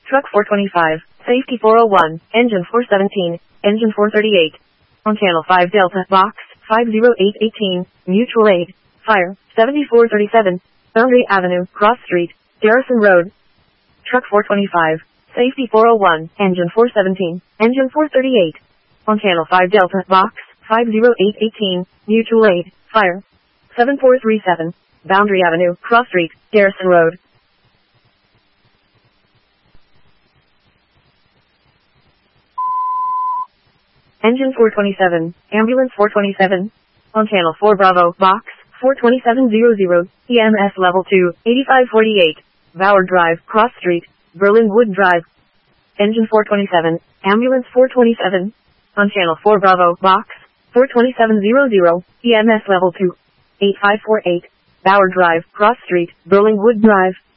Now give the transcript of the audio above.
Truck 425, Safety 401, Engine 417, Engine 438. On Channel 5 Delta, Box 50818, Mutual Aid, Fire 7437, Boundary Avenue, Cross Street, Garrison Road. Truck 425, Safety 401, Engine 417, Engine 438. On Channel 5 Delta, Box 50818, Mutual Aid, Fire 7437, Boundary Avenue, Cross Street, Garrison Road. Engine 427, Ambulance 427. On Channel 4 Bravo, Box 42700, EMS Level 2, 8548, Bauer Drive, Cross Street, Berlin Wood Drive. Engine 427, Ambulance 427. On Channel 4 Bravo, Box 42700, EMS Level 2, 8548, Bauer Drive, Cross Street, Berlin Wood Drive.